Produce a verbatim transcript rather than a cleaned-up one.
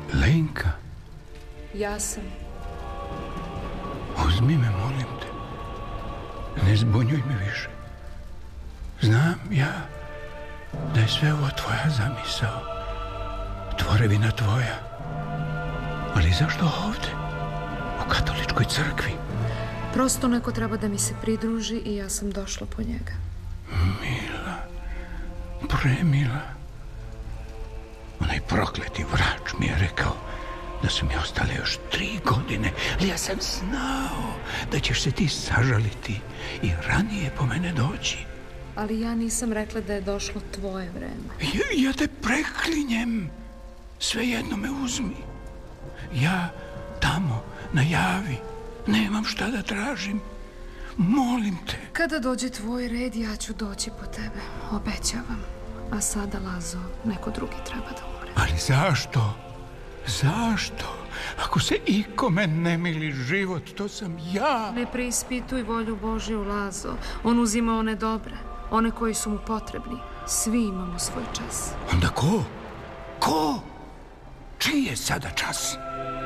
Lenka? Ja sam. Uzmi me, molim te. Ne zbunjuj me više. Znam ja da je sve ovo tvoja zamisao. Tvorevina tvoja. Ali zašto ovdje? U katoličkoj crkvi? Prosto neko treba da mi se pridruži i ja sam došla po njega. Mila, premila. Onaj prokleti vrač mi je rekao da su mi ostale još tri godine, ali ja sam znao da ćeš se ti sažaliti i ranije po mene doći. Ali ja nisam rekla da je došlo tvoje vreme. Ja, ja te preklinjem. Svejedno me uzmi. Ja tamo, na javi, nemam šta da tražim. Molim te. Kada dođe tvoj red, ja ću doći po tebe. Obećavam. A sada, Lazo, neko drugi treba da umre. Ali zašto? Zašto? Ako se ikome ne mili život, to sam ja. Ne preispituj volju Božju, Lazo. On uzima one dobre, one koji su mu potrebni. Svi imamo svoj čas. Onda ko? Ko? Čiji je sada čas?